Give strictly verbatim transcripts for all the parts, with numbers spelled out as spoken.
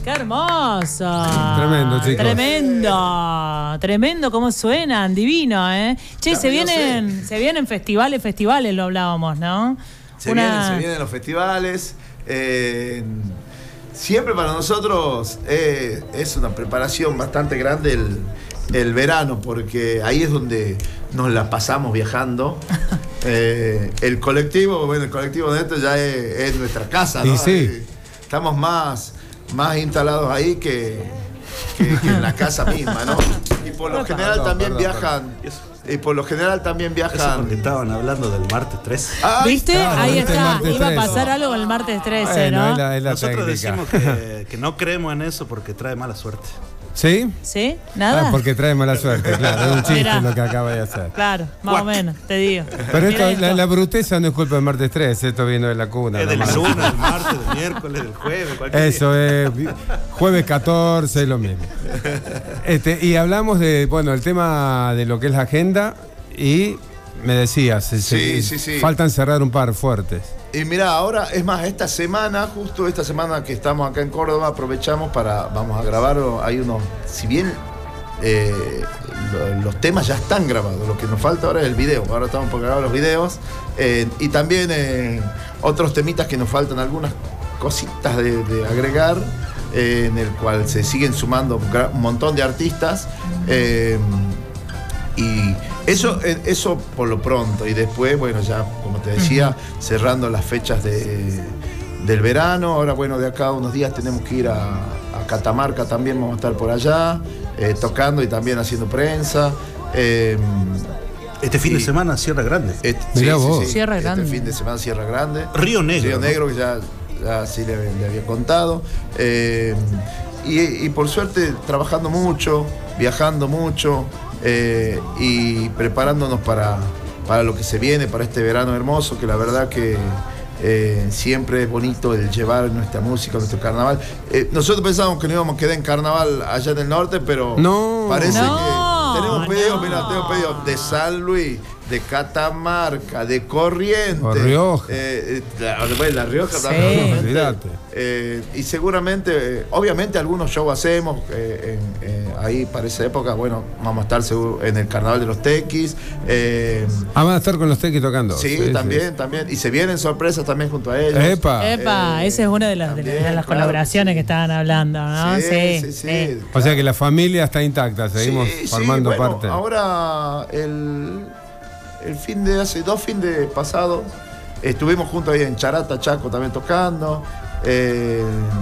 ¡Qué hermoso! Tremendo, chicos. Tremendo, tremendo cómo suenan, divino, ¿eh? Che, Claro, se vienen, sé. se vienen festivales, festivales, lo hablábamos, ¿no? Se, Una... vienen, se vienen los festivales. Eh, siempre para nosotros eh, es una preparación bastante grande el, el verano, porque ahí es donde nos la pasamos viajando. Eh, el colectivo, bueno, el colectivo de esto ya es, es nuestra casa, ¿no? Y sí. Ahí estamos más, más instalados ahí que, que, que en la casa misma, ¿no? Y por lo general Perdón, también perdón, viajan. Y por lo general también Eso viajan. porque estaban hablando del martes trece. Ahí ¿Viste? está. Ahí este está. martes Iba a trece. pasar algo el martes trece, Bueno, ¿no? es la, es la Nosotros técnica. decimos que, que no creemos en eso porque trae mala suerte. ¿Sí? ¿Sí? ¿Nada? Ah, porque trae mala suerte, claro. Es un chiste Mirá. lo que acaba de hacer. Claro, más o menos, te digo. Pero Mira esto, la, la bruteza no es culpa del martes trece, esto viene de la cuna. Es del nomás. lunes, del martes, del miércoles, del jueves, cualquier Eso es jueves catorce, es lo mismo. Este, y hablamos de, bueno, el tema de lo que es la agenda y me decías, se- Sí, se- sí, sí. faltan cerrar un par fuertes. Y mira, ahora, es más, esta semana, justo esta semana que estamos acá en Córdoba, aprovechamos para, vamos a grabar, hay unos, si bien eh, lo- los temas ya están grabados, lo que nos falta ahora es el video, ahora estamos por grabar los videos, eh, y también eh, otros temitas que nos faltan, algunas cositas de, de agregar, eh, en el cual se siguen sumando gra- un montón de artistas, eh, y eso, eh, eso por lo pronto. Y después, bueno, ya como te decía, cerrando las fechas de, del verano. Ahora, bueno, de acá a unos días tenemos que ir a, a Catamarca también, vamos a estar por allá, eh, tocando y también haciendo prensa. Eh, Este fin de y- semana, Sierra Grande. este, Mirá vos. Sierra este Grande. fin de semana Sierra Grande. Río Negro. Río ¿no? Negro, que ya, ya sí le, le había contado. Eh, y, y por suerte trabajando mucho, viajando mucho eh, y preparándonos para, para lo que se viene, para este verano hermoso, que la verdad que eh, siempre es bonito el llevar nuestra música, nuestro carnaval. Eh, nosotros pensábamos que no íbamos a quedar en carnaval allá en el norte, pero No. parece No, que tenemos pedidos, no. mira, tengo pedidos de San Luis, de Catamarca, de Corrientes. O Rioja. Eh, eh, la, bueno, la Rioja Sí. también. obviamente. Olvídate. Eh, y seguramente, eh, obviamente algunos shows hacemos eh, en, eh, ahí para esa época, bueno, vamos a estar seguro en el Carnaval de los Tequis. Eh, Ah, van a estar con los tequis tocando. sí, también, también. Y se vienen sorpresas también junto a ellos. Epa. Epa, Eh, esa es una de las, de las- de también, las claro, colaboraciones sí. que estaban hablando, ¿no? Sí, sí, sí. O sea que la familia está intacta, seguimos Sí, sí, formando bueno, parte. Ahora, el, el fin de hace dos fines de pasado, estuvimos juntos ahí en Charata, Chaco, también tocando. eh,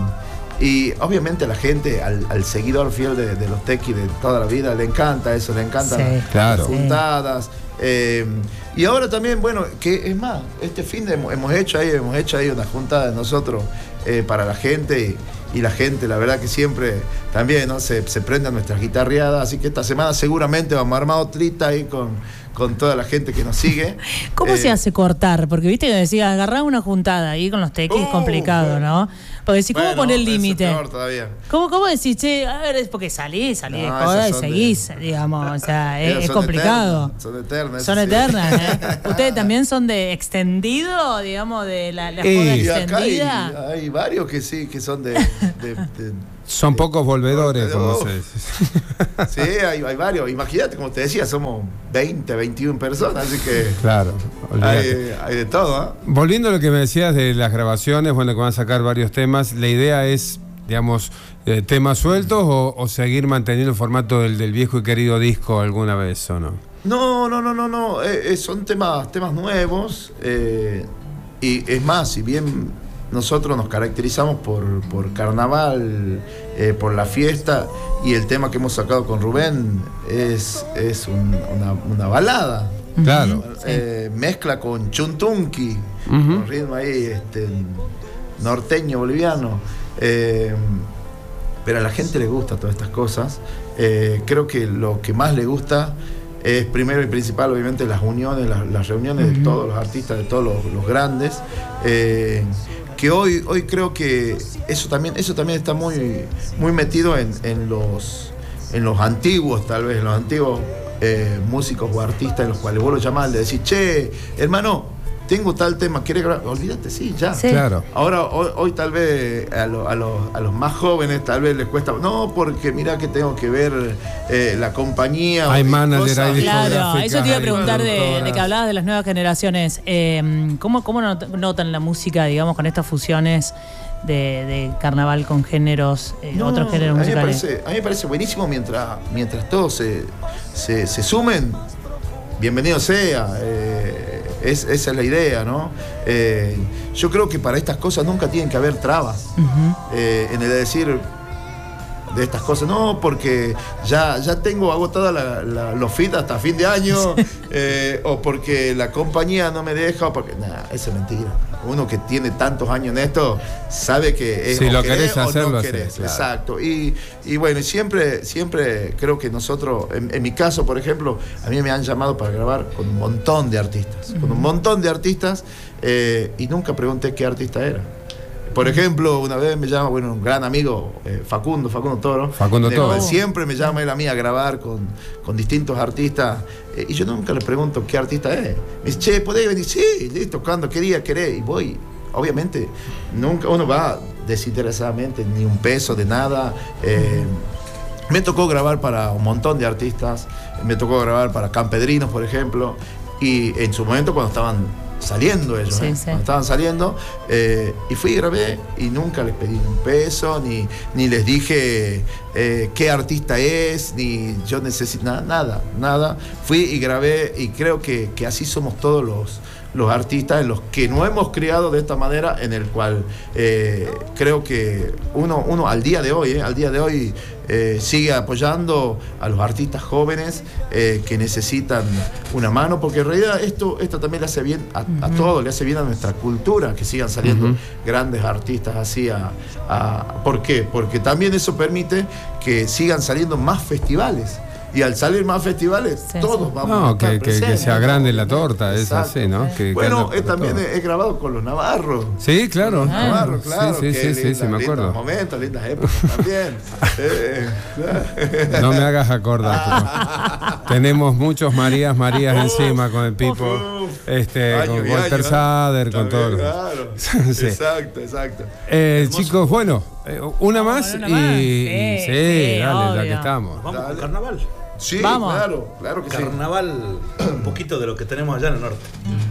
y obviamente a la gente, al, al seguidor fiel de, de los tequis de toda la vida, le encanta eso, le encantan Sí. las Claro. juntadas. eh, y ahora también, bueno, que es más, este fin de hemos, hemos hecho ahí, hemos hecho ahí una juntada de nosotros eh, para la gente. Y, y la gente, la verdad que siempre también, ¿no? se, se prende a nuestras guitarreadas. Así que esta semana seguramente vamos a armar otrita ahí con, con toda la gente que nos sigue. ¿Cómo Eh, se hace cortar? Porque viste que decía, agarrar una juntada ahí con los tequis es Uh, complicado, bueno. ¿no? Porque si, ¿cómo bueno, poner el eso es límite? peor todavía. ¿Cómo, ¿Cómo decís, che, a ver, es porque salís, salís de No, joda esas y son de- seguís, digamos, o sea, es, Esas es son complicado. eternas, Son eternas. Son eso sí. eternas, ¿eh? ¿Ustedes también son de extendido, digamos, de la, la Y- joda Y acá hay, extendida? hay varios que sí, que son de... de- de- Son pocos volvedores, como Uf. se dice. sí, hay, hay varios. Imagínate, como te decía, somos veinte, veintiuna personas, así que Claro, olvídate. hay, hay de todo, ¿ah? Volviendo a lo que me decías de las grabaciones, bueno, que van a sacar varios temas, la idea es, digamos, eh, temas sueltos o, o seguir manteniendo el formato del, del viejo y querido disco alguna vez, ¿o no? No, no, no, no, no. eh, eh, son temas, temas nuevos. eh, y es más, si bien nosotros nos caracterizamos por, por carnaval, eh, por la fiesta, y el tema que hemos sacado con Rubén es, es un- una, una balada. Claro. Eh, mezcla con chuntunqui, Ujú. con ritmo ahí este, norteño, boliviano. Eh, pero a la gente le gusta todas estas cosas. Eh, creo que lo que más le gusta es primero y principal, obviamente, las uniones, las, las reuniones de todos los artistas, de todos los, los grandes. Eh, que hoy, hoy creo que eso también, eso también está muy, muy metido en, en los, en los antiguos, tal vez, en los antiguos eh, músicos o artistas en los cuales vos lo llamás, le decís, che, hermano, tengo tal tema, ¿quieres grabar? Olvídate, sí, ya. Sí. Claro. Ahora, hoy, hoy tal vez a, lo- a los, a los más jóvenes tal vez les cuesta, no, porque mira que tengo que ver eh, la compañía. Hay o manager, cosas. hay Claro, discográficas, eso te iba a hay preguntar de, productoras. de que hablabas de las nuevas generaciones. Eh, ¿cómo, ¿Cómo not- notan la música, digamos, con estas fusiones de, de carnaval con géneros, eh, No, otros géneros a mí me musicales? parece, a mí me parece buenísimo mientras, mientras todos se, se, se sumen, bienvenido sea. eh, es, esa es la idea, ¿no? Eh, yo creo que para estas cosas nunca tienen que haber trabas. Ujú. eh, en el decir de estas cosas, no, porque ya, ya tengo agotada la, la- los feeds hasta fin de año, eh, o porque la compañía no me deja, o porque, nada, eso es mentira. Uno que tiene tantos años en esto sabe que es Si o lo querés querés o hacer, no lo querés. haces, claro. Exacto. Y, y bueno, y siempre, siempre creo que nosotros, en, en mi caso, por ejemplo, a mí me han llamado para grabar con un montón de artistas, con un montón de artistas, eh, y nunca pregunté qué artista era. Por ejemplo, una vez me llama, bueno, un gran amigo, eh, Facundo, Facundo Toro. Facundo de- Toro. Siempre me llama él a mí a grabar con, con distintos artistas, eh, y yo nunca le pregunto qué artista es. Me dice, che, ¿podés venir? Sí, listo, cuando quería, querés, y voy. Obviamente, nunca uno va desinteresadamente, ni un peso de nada. eh, me tocó grabar para un montón de artistas, me tocó grabar para Campedrinos, por ejemplo, y en su momento cuando estaban saliendo ellos, Sí, ¿eh? sí. Cuando estaban saliendo, eh, y fui y grabé y nunca les pedí un peso, ni, ni les dije eh, qué artista es, ni yo necesito nada, nada, nada. Fui y grabé y creo que, que así somos todos los, los artistas en los que no hemos criado de esta manera, en el cual eh, creo que uno, uno al día de hoy, eh, al día de hoy eh, sigue apoyando a los artistas jóvenes eh, que necesitan una mano, porque en realidad esto, esto también le hace bien a, a todo, le hace bien a nuestra cultura, que sigan saliendo Ujú. grandes artistas así. A, a- ¿Por qué? Porque también eso permite que sigan saliendo más festivales. Y al salir más festivales, Sí, todos sí. vamos No, a estar que- que- que presentes. se agrande la torta, es Exacto. así, ¿no? Que- que bueno, ande eh, por también todo. he, he grabado con los navarros. Sí, claro. Con los Ah. navarros, claro. Sí, sí, qué sí, sí, linda- sí, me acuerdo. Lindos momentos, lindas épocas también. Eh, eh. No me hagas acordar. pero tenemos muchos Marías, Marías encima con el Pipo, Uf, este, años con y Walter años, ¿eh? Sader, con También, todos. claro. Sí. Exacto, exacto. Eh, Hermoso. chicos, bueno, eh, una Vamos más con y, una más. y- Sí, sí, sí, dale, ya obvio. que estamos. Vamos Dale. con carnaval. Sí, Vamos. claro, claro que sí. Carnaval, un poquito de lo que tenemos allá en el norte.